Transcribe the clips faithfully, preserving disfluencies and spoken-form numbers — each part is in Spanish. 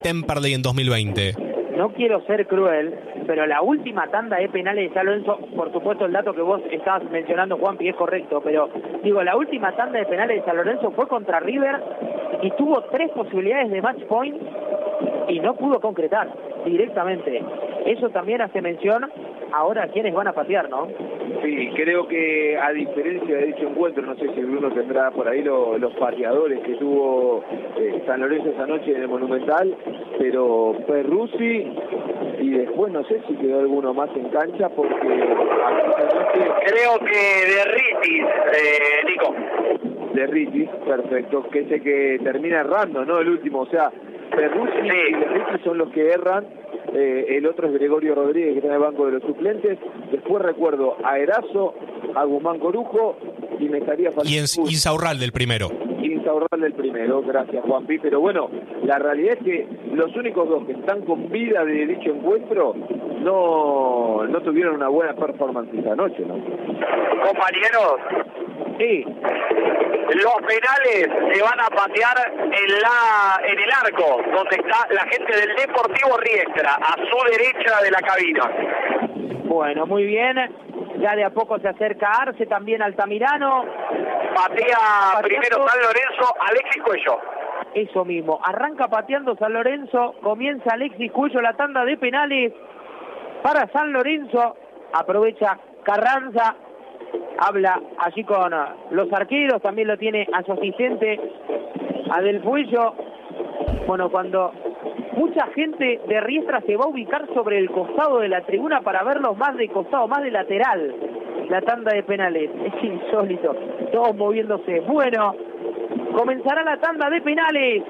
Temperley en dos mil veinte. No quiero ser cruel, pero la última tanda de penales de San Lorenzo, por supuesto el dato que vos estabas mencionando, Juanpi, es correcto, pero digo, la última tanda de penales de San Lorenzo fue contra River y tuvo tres posibilidades de match point y no pudo concretar directamente. Eso también hace mención ahora a quienes van a patear, ¿no? Sí, creo que a diferencia de dicho encuentro, no sé si Bruno tendrá por ahí lo, los pateadores que tuvo eh, San Lorenzo esa noche en el Monumental, pero Perruzzi y después no sé si quedó alguno más en cancha porque noche... creo que de Ritis, eh, Nico. De Ritis, perfecto, que es el que termina errando, ¿no? El último, o sea, Perruzzi sí. y de Ritis son los que erran. Eh, el otro es Gregorio Rodríguez, que está en el banco de los suplentes. Después recuerdo a Erazo, a Guzmán Corujo y me estaría faltando... Y Insaurralde del primero. Insaurralde del primero, gracias Juanpi. Pero bueno, la realidad es que los únicos dos que están con vida de dicho encuentro no, no tuvieron una buena performance esta noche, ¿no? Compañeros, sí. Los penales se van a patear en la en el arco, donde está la gente del Deportivo Riestra, a su derecha de la cabina. Bueno, muy bien. Ya de a poco se acerca Arce, también Altamirano. Patea Pateando. Primero San Lorenzo, Alexis Cuello. Eso mismo, arranca pateando San Lorenzo, comienza Alexis Cuello la tanda de penales para San Lorenzo. Aprovecha Carranza. Habla allí con los arqueros, también lo tiene a su asistente, a Del Puello. Bueno, cuando mucha gente de Riestra se va a ubicar sobre el costado de la tribuna para verlos más de costado, más de lateral, la tanda de penales. Es insólito, todos moviéndose. Bueno, comenzará la tanda de penales.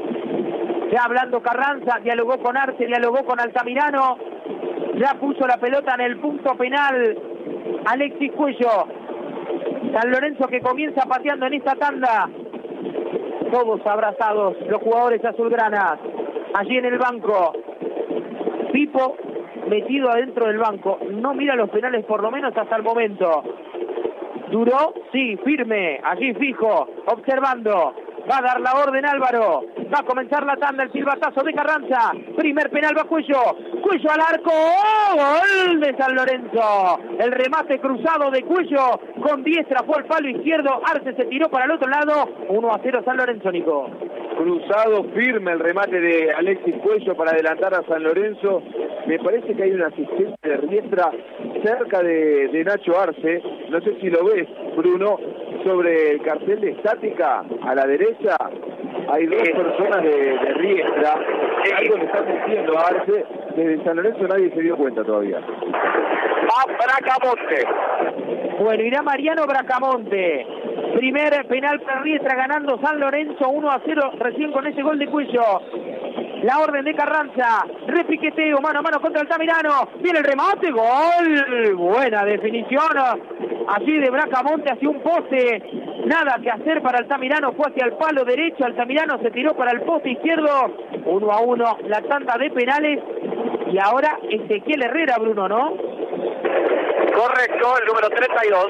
Ya hablando Carranza, dialogó con Arce, dialogó con Altamirano. Ya puso la pelota en el punto penal Alexis Cuello. San Lorenzo que comienza pateando en esta tanda. Todos abrazados, los jugadores azulgranas. Allí en el banco. Pipo metido adentro del banco. No mira los penales por lo menos hasta el momento. Duró, sí, firme. Allí fijo, observando. Va a dar la orden Álvaro. Va a comenzar la tanda, el silbatazo de Carranza. Primer penal va Cuello. Cuello al arco. ¡Oh! Gol de San Lorenzo. El remate cruzado de Cuello. Con diestra fue al palo izquierdo. Arce se tiró para el otro lado. uno a cero San Lorenzo, Nico. Cruzado firme el remate de Alexis Cuello para adelantar a San Lorenzo. Me parece que hay un asistente de Riestra cerca de, de Nacho Arce. No sé si lo ves, Bruno. Sobre el cartel de estática, a la derecha, hay dos personas de, de Riestra. Algo le están diciendo a Arce. Desde San Lorenzo nadie se dio cuenta todavía. Va Bracamonte. Bueno, irá Mariano Bracamonte. Primer penal para Riestra, ganando San Lorenzo uno a cero, recién con ese gol de Cuello. La orden de Carranza, repiqueteo, mano a mano contra Altamirano, viene el remate, gol, buena definición, allí de Bracamonte hacia un poste, nada que hacer para Altamirano, fue hacia el palo derecho, Altamirano se tiró para el poste izquierdo, uno a uno, la tanda de penales, y ahora Ezequiel Herrera, Bruno, ¿no? Correcto, el número treinta y dos.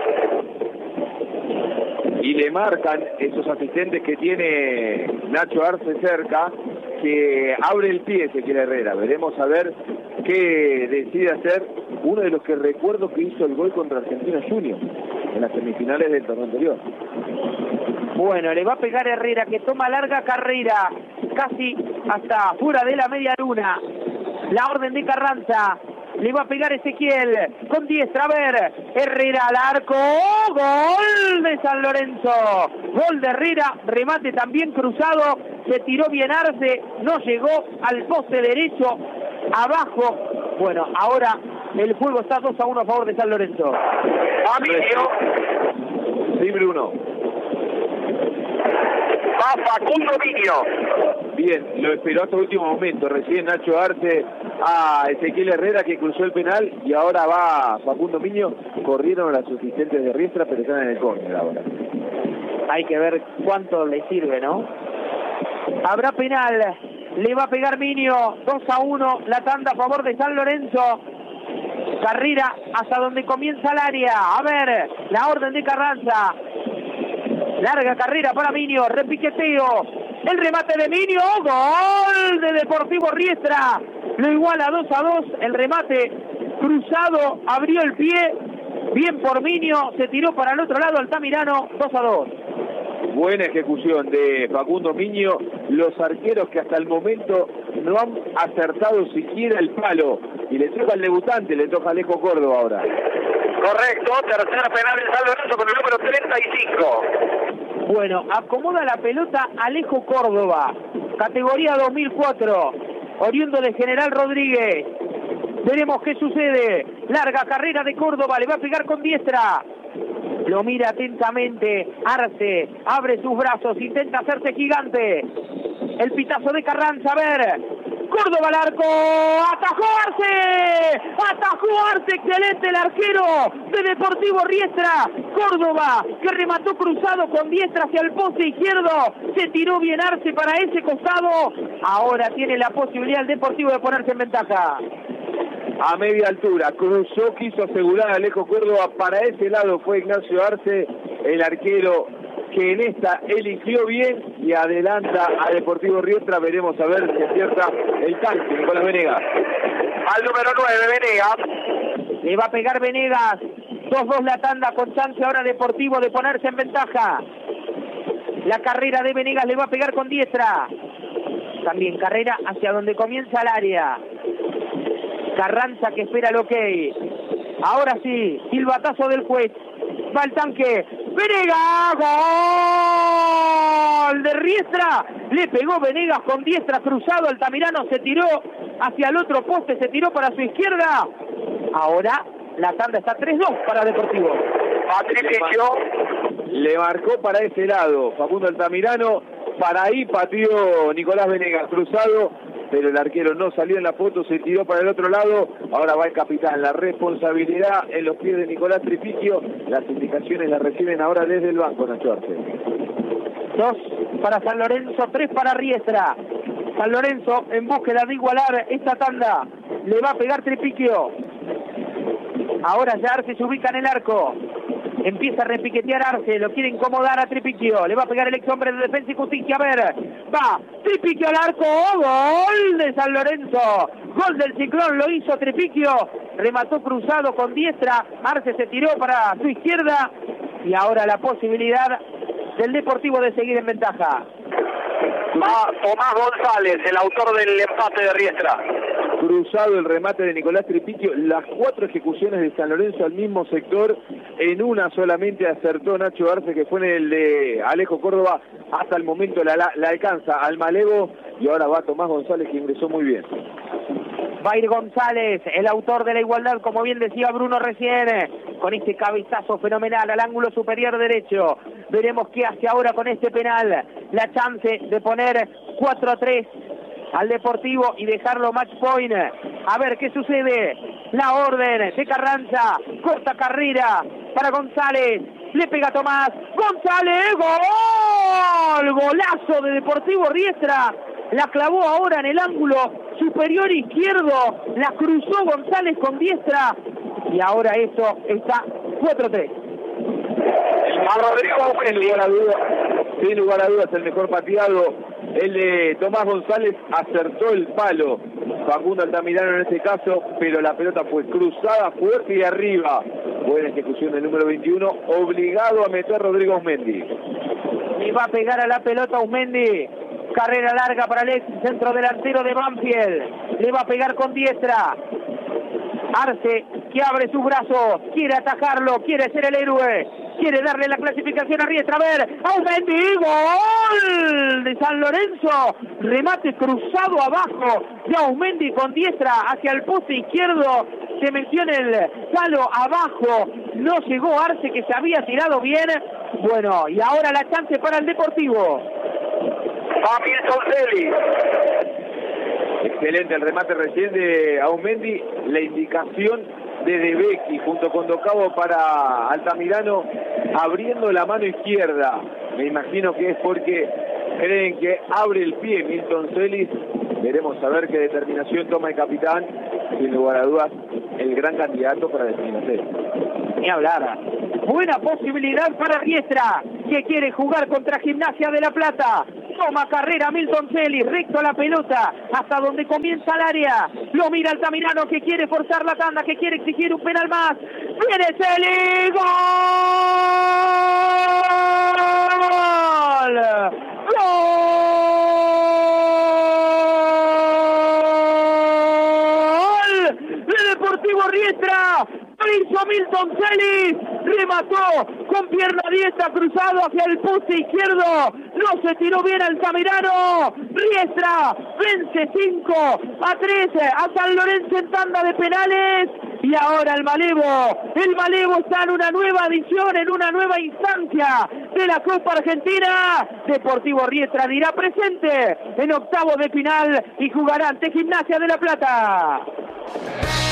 Y le marcan esos asistentes que tiene Nacho Arce cerca, que abre el pie Ezequiel Herrera. Veremos a ver qué decide hacer uno de los que recuerdo que hizo el gol contra Argentina Juniors en las semifinales del torneo anterior. Bueno, le va a pegar Herrera, que toma larga carrera, casi hasta fuera de la media luna. La orden de Carranza. Le va a pegar Ezequiel con diestra, a ver, Herrera al arco, ¡oh! Gol de San Lorenzo, gol de Herrera, remate también cruzado, se tiró bien Arce, no llegó al poste derecho, abajo. Bueno, ahora el juego está dos a uno a favor de San Lorenzo. Amigo. Sí, Bruno. Va Facundo Miño. Bien, lo esperó hasta el último momento. Recién Nacho Arce a Ezequiel Herrera, que cruzó el penal, y ahora va Facundo Miño. Corrieron las asistentes de Riestra, pero están en el córner ahora. Hay que ver cuánto le sirve, ¿no? Habrá penal, le va a pegar Miño, dos a uno, la tanda a favor de San Lorenzo. Carrera hasta donde comienza el área. A ver, la orden de Carranza. Larga carrera para Miño, repiqueteo. El remate de Minio. Gol de Deportivo Riestra. Lo iguala dos a dos. El remate cruzado. Abrió el pie. Bien por Minio. Se tiró para el otro lado Altamirano. dos a dos. Buena ejecución de Facundo Minio. Los arqueros que hasta el momento no han acertado siquiera el palo. Y le toca al debutante, le toca a Alejo Córdoba ahora. Correcto, tercer penal en San Lorenzo con el número treinta y cinco. Bueno, acomoda la pelota Alejo Córdoba. Categoría dos mil cuatro. Oriundo de General Rodríguez. Veremos qué sucede. Larga carrera de Córdoba, le va a pegar con diestra. Lo mira atentamente, Arce, abre sus brazos, intenta hacerse gigante. El pitazo de Carranza, a ver. Córdoba al arco, atajó Arce, atajó Arce, excelente el arquero de Deportivo Riestra. Córdoba, que remató cruzado con diestra hacia el poste izquierdo, se tiró bien Arce para ese costado. Ahora tiene la posibilidad el Deportivo de ponerse en ventaja. A media altura, cruzó, quiso asegurar a Alejo Córdoba, para ese lado fue Ignacio Arce, el arquero que en esta eligió bien y adelanta a Deportivo Riestra. Veremos a ver si acierta el tanque, Nicolás Venegas. Al número nueve, Venegas. Le va a pegar Venegas, dos dos la tanda, con chance ahora Deportivo de ponerse en ventaja. La carrera de Venegas le va a pegar con diestra. También carrera hacia donde comienza el área. Carranza que espera el ok. Ahora sí, silbatazo del juez. Va el tanque. Venegas. Gol de Riestra. Le pegó Venegas con diestra cruzado. Altamirano se tiró hacia el otro poste. Se tiró para su izquierda. Ahora la tanda está tres dos para Deportivo. Patricio. Le marcó para ese lado Facundo Altamirano. Para ahí pateó Nicolás Venegas cruzado, pero el arquero no salió en la foto, se tiró para el otro lado. Ahora va el capitán, la responsabilidad en los pies de Nicolás Tripiquio. Las indicaciones las reciben ahora desde el banco, Nacho Arce. Dos para San Lorenzo, tres para Riestra. San Lorenzo en búsqueda de igualar esta tanda. Le va a pegar Tripiquio. Ahora ya Arce se ubica en el arco. Empieza a repiquetear Arce, lo quiere incomodar a Tripiquio. Le va a pegar el ex hombre de Defensa y Justicia. A ver, va Tripiquio al arco. Gol de San Lorenzo. Gol del Ciclón, lo hizo Tripiquio. Remató cruzado con diestra. Arce se tiró para su izquierda. Y ahora la posibilidad del Deportivo de seguir en ventaja. Va Tomás González, el autor del empate de Riestra. Cruzado el remate de Nicolás Tripiquio. Las cuatro ejecuciones de San Lorenzo al mismo sector. En una solamente acertó Nacho Arce, que fue en el de Alejo Córdoba. Hasta el momento la, la, la alcanza al Malevo. Y ahora va Tomás González, que ingresó muy bien. Va a ir González, el autor de la igualdad, como bien decía Bruno recién, con este cabezazo fenomenal al ángulo superior derecho. Veremos qué hace ahora con este penal. La chance de poner cuatro a tres al Deportivo y dejarlo match point. A ver qué sucede. La orden de Carranza. Corta carrera para González. Le pega Tomás. González. ¡Gol! Golazo de Deportivo Riestra. La clavó ahora en el ángulo superior izquierdo. La cruzó González con diestra. Y ahora esto está cuatro a tres. A Rodrigo Sin lugar a dudas, sin lugar a dudas, el mejor pateado, el de Tomás González, acertó el palo. Facundo Altamirano en este caso, pero la pelota fue cruzada fuerte y arriba. Buena ejecución del número veintiuno, obligado a meter Rodrigo Ausmendi. Y va a pegar a la pelota Ausmendi. Carrera larga para el ex centro delantero de Banfield. Le va a pegar con diestra. Arce, que abre sus brazos, quiere atajarlo, quiere ser el héroe, quiere darle la clasificación a Riestra. A ver, Ausmendi, gol de San Lorenzo. Remate cruzado abajo de Ausmendi con diestra hacia el poste izquierdo. Se metió en el palo abajo. No llegó Arce, que se había tirado bien. Bueno, y ahora la chance para el Deportivo. Hamilton Celi. Excelente el remate recién de Ausmendi. La indicación de De Becchi junto con Docabo para Altamirano, abriendo la mano izquierda. Me imagino que es porque creen que abre el pie Milton Celis. Veremos a ver qué determinación toma el capitán. Sin lugar a dudas, el gran candidato para definirse. Ni hablar. Buena posibilidad para Riestra, que quiere jugar contra Gimnasia de La Plata. Toma carrera Milton Celis, recto a la pelota, hasta donde comienza el área. Lo mira Altamirano que quiere forzar la tanda, que quiere exigir un penal más. ¡Viene Celis! ¡Gol! ¡Gol! ¡De Deportivo Riestra! Hizo Milton Celis, remató con pierna diestra cruzado hacia el poste izquierdo, no se tiró bien Altamirano. Riestra vence cinco a tres a San Lorenzo en tanda de penales. Y ahora el Malevo, el Malevo está en una nueva edición, en una nueva instancia de la Copa Argentina. Deportivo Riestra dirá presente en octavos de final y jugará ante Gimnasia de La Plata.